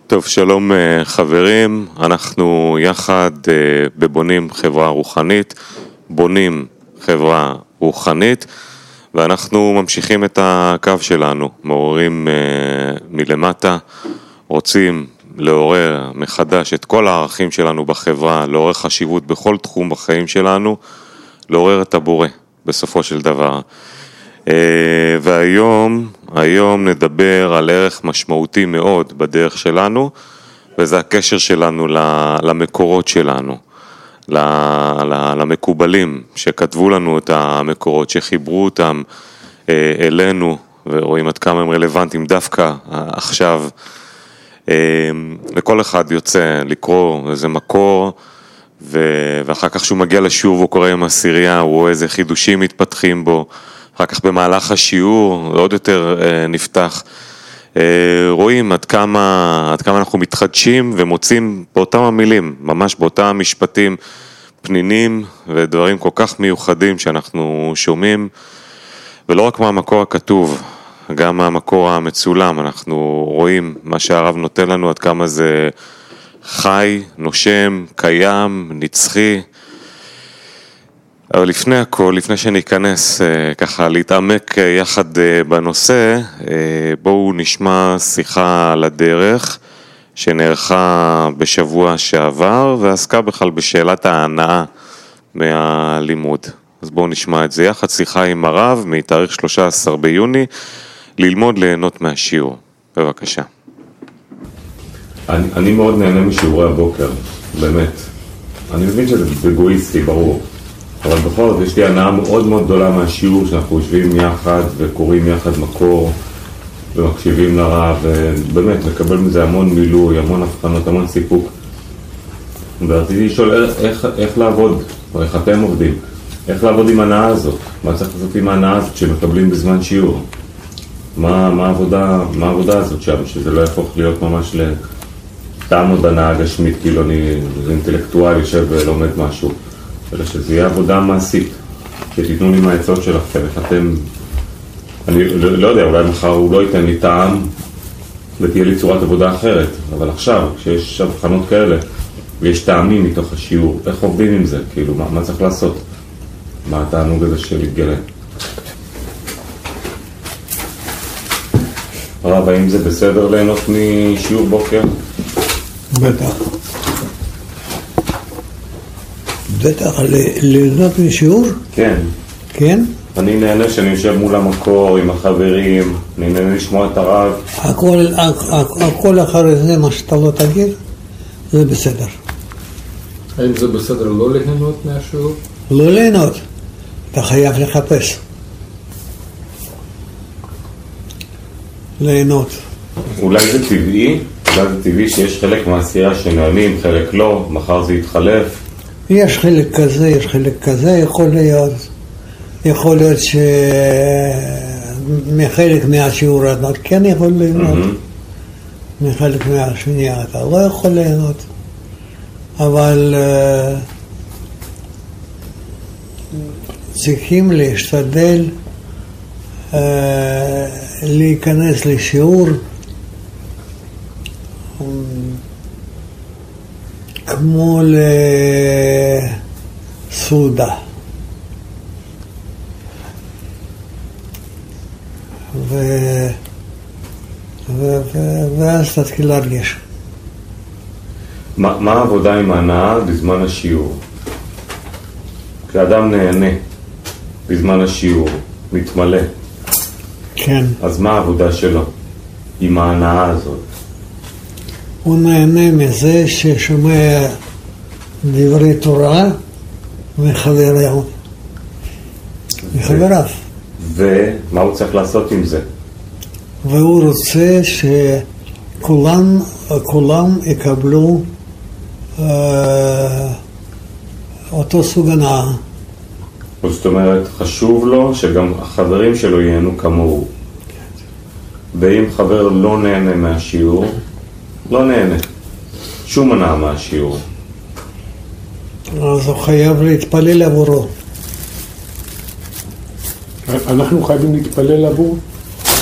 טוב, שלום חברים, אנחנו יחד בבונים חברה רוחנית, בונים חברה רוחנית, ואנחנו ממשיכים את הקו שלנו, מעוררים מלמטה, רוצים לעורר מחדש את כל הערכים שלנו בחברה, לעורר חשיבות בכל תחום בחיים שלנו, לעורר את הבורא בסופו של דבר. והיום נדבר על ערך משמעותי מאוד בדרך שלנו, וזה הקשר שלנו למקורות שלנו, למקובלים שכתבו לנו את המקורות, שחיברו אותם אלינו, ורואים עד כמה הם רלוונטיים דווקא עכשיו. לכל אחד יוצא לקרוא איזה מקור, ואחר כך שהוא מגיע לשיעור והוא קורא עם הסירייה, הוא רואה איזה חידושים מתפתחים בו, אחר כך במהלך השיעור עוד יותר נפתח, רואים עד כמה אנחנו מתחדשים ומוצאים באותם המילים, ממש באותם משפטים פנינים ודברים כל כך מיוחדים שאנחנו שומעים, ולא רק מהמקור הכתוב, גם מהמקור המצולם, אנחנו רואים מה שהרב נותן לנו, עד כמה זה חי, נושם, קיים, נצחי. אבל לפני הכל, לפני שניכנס ככה להתעמק יחד בנושא, בואו נשמע שיחה על הדרך שנערכה בשבוע שעבר, ועסקה בכלל בשאלת ההנאה מהלימוד. אז בואו נשמע את זה יחד, שיחה עם הרב מתאריך 13 ביוני, ללמוד ליהנות מהשיעור. בבקשה. אני מאוד נהנה משיעורי הבוקר, באמת. אני מבין שזה אגואיסטי, ברור. אבל בכל זאת, יש לי הנאה מאוד מאוד גדולה מהשיעור שאנחנו יושבים יחד וקוראים יחד מקור ומקשיבים לרב, ובאמת לקבל מזה המון מילוי, המון הבחנות, המון סיפוק. ורציתי לשאול איך לעבוד, או איך אתם עובדים, איך לעבוד עם ההנאה הזאת, מה צריך לעשות עם ההנאה הזאת שמקבלים בזמן שיעור, מה העבודה הזאת שם, שזה לא יהפוך להיות ממש לטעם עוד הנאה גשמית, כאילו אני אינטלקטואל יושב ולומד משהו. אלא שזה יהיה עבודה מעשית, שתיתנו לי מהעצות שלכם, איך אתם, אני לא יודע, אולי מחר הוא לא ייתן לי טעם ותהיה לי צורת עבודה אחרת, אבל עכשיו, כשיש הבחנות כאלה ויש טעמים מתוך השיעור, איך עובדים עם זה, כאילו, מה צריך לעשות? מה התענוג הזה שמתגלה? הרב, האם זה בסדר ליהנות משיעור בוקר? בטח. בטח, ליהנות משיעור? כן. כן? אני נהנה שאני יושב מול המקור עם החברים, אני נהנה לשמוע את הרב. הכל אחרי זה, מה שאתה לא תגיד, זה בסדר. האם זה בסדר לא ליהנות מהשיעור? לא ליהנות, אתה חייב לחפש. ליהנות. אולי זה טבעי שיש חלק מהעשייה שנהנים, חלק לא, מחר זה יתחלף. יש חלק כזה, יש חלק כזה, יכול להיות שמחלק מהשיעור אתה כן יכול ליהנות, מחלק מהשנייה אתה לא יכול ליהנות, אבל צריכים להשתדל להיכנס לשיעור כמו לסעודה. ואז תתחיל להרגיש. מה העבודה עם ההנאה בזמן השיעור? כשאדם נהנה בזמן השיעור, מתמלא. כן. אז מה העבודה שלו עם ההנאה הזאת? הוא נהנה מזה ששומע דברי תורה מחבריו. ומה הוא צריך לעשות עם זה? והוא רוצה שכולם יקבלו אותו סוג הנאה. זאת אומרת, חשוב לו שגם החברים שלו ייהנו כמוהו. ואם חבר לא נהנה מהשיעור, לא נהנה. שום הנאה מהשיעור. אז הוא חייב להתפלל עבורו. אנחנו חייבים להתפלל עבור?